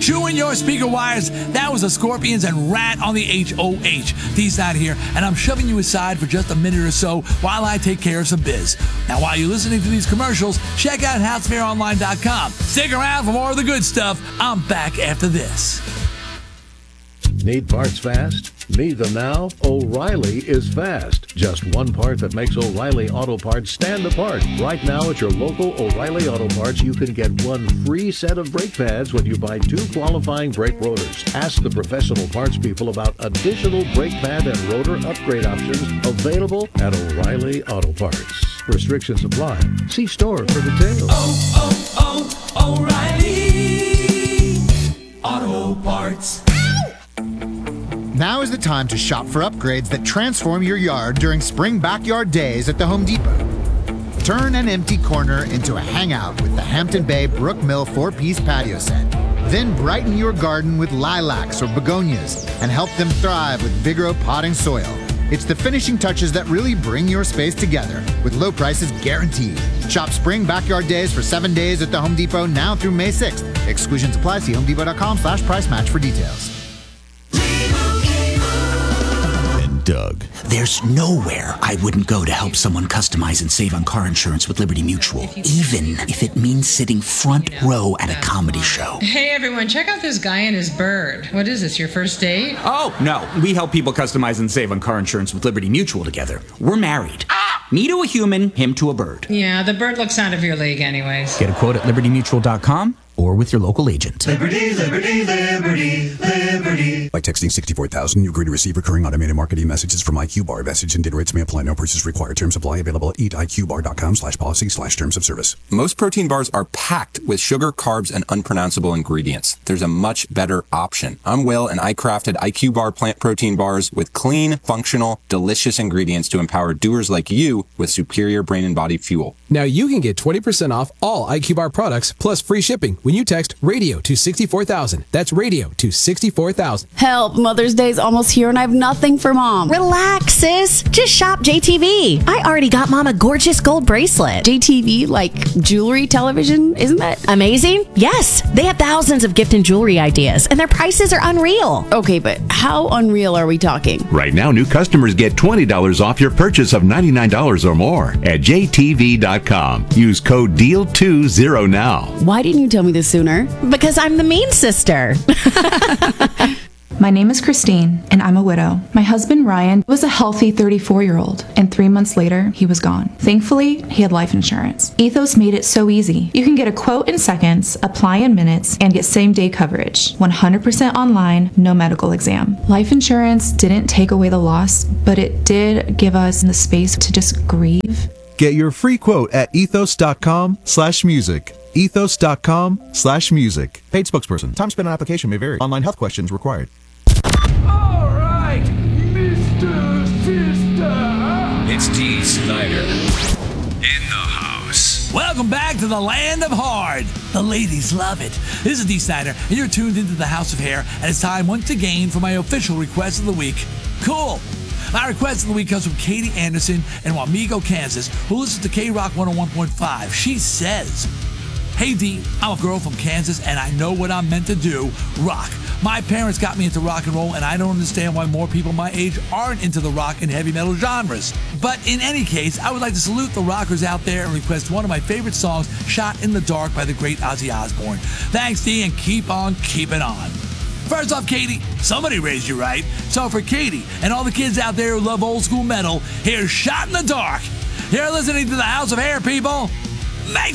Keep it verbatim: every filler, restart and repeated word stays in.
chewing your speaker wires. That was the Scorpions and Rat on the H O H. D-Side here, and I'm shoving you aside for just a minute or so while I take care of some biz. Now, while you're listening to these commercials, check out house fair online dot com. Stick around for more of the good stuff. I'm back after this. Need parts fast? Need them now? O'Reilly is fast. Just one part that makes O'Reilly Auto Parts stand apart. Right now at your local O'Reilly Auto Parts, you can get one free set of brake pads when you buy two qualifying brake rotors. Ask the professional parts people about additional brake pad and rotor upgrade options available at O'Reilly Auto Parts. Restrictions apply. See store for details. Oh, oh, oh, O'Reilly Auto Parts. Now is the time to shop for upgrades that transform your yard during spring backyard days at the Home Depot. Turn an empty corner into a hangout with the Hampton Bay Brook Mill four-piece patio set. Then brighten your garden with lilacs or begonias and help them thrive with Vigoro potting soil. It's the finishing touches that really bring your space together, with low prices guaranteed. Shop spring backyard days for seven days at the Home Depot now through May sixth. Exclusions apply. See homedepot.com slash price match for details. Doug. There's nowhere I wouldn't go to help someone customize and save on car insurance with Liberty Mutual, even if it means sitting front row at a comedy show. Hey everyone, check out this guy and his bird. What is this, your first date? Oh, no. We help people customize and save on car insurance with Liberty Mutual together. We're married. Me to a human, him to a bird. Yeah, the bird looks out of your league anyways. Get a quote at liberty mutual dot com or with your local agent. Liberty, liberty, liberty, liberty. By texting sixty-four thousand, you agree to receive recurring automated marketing messages from I Q Bar. Message and data rates may apply. No purchase required. Terms apply. Available at eat I Q bar dot com slash policy slash terms of service. Most protein bars are packed with sugar, carbs, and unpronounceable ingredients. There's a much better option. I'm Will, and I crafted I Q Bar plant protein bars with clean, functional, delicious ingredients to empower doers like you with superior brain and body fuel. Now you can get twenty percent off all I Q Bar products plus free shipping when you text radio to sixty-four thousand. That's radio to sixty-four thousand. Help, Mother's Day's almost here and I have nothing for Mom. Relax, sis. Just shop J T V. I already got Mom a gorgeous gold bracelet. J T V, like jewelry television? Isn't that amazing? Yes. They have thousands of gift and jewelry ideas and their prices are unreal. Okay, but how unreal are we talking? Right now, new customers get twenty dollars off your purchase of ninety-nine dollars or more at J T V dot com. Use code D E A L twenty now. Why didn't you tell me this sooner? Because I'm the mean sister. My name is Christine, and I'm a widow. My husband, Ryan, was a healthy thirty-four-year-old, and three months later, he was gone. Thankfully, he had life insurance. Ethos made it so easy. You can get a quote in seconds, apply in minutes, and get same-day coverage. one hundred percent online, no medical exam. Life insurance didn't take away the loss, but it did give us the space to just grieve. Get your free quote at ethos dot com slash music. ethos dot com slash music. Paid spokesperson. Time spent on application may vary. Online health questions required. All right, Mister Sister. It's D. Snyder in the house. Welcome back to the land of hard. The ladies love it. This is D. Snyder, and you're tuned into the House of Hair, and it's time once again for my official request of the week. Cool. My request of the week comes from Katie Anderson in Wamego, Kansas, who listens to K-Rock one oh one point five. She says, "Hey D, I'm a girl from Kansas and I know what I'm meant to do, rock. My parents got me into rock and roll and I don't understand why more people my age aren't into the rock and heavy metal genres. But in any case, I would like to salute the rockers out there and request one of my favorite songs, Shot in the Dark by the great Ozzy Osbourne. Thanks D and keep on keeping on." First off, Katie, somebody raised you right. So for Katie and all the kids out there who love old school metal, here's Shot in the Dark. You're listening to the House of Hair, people. Make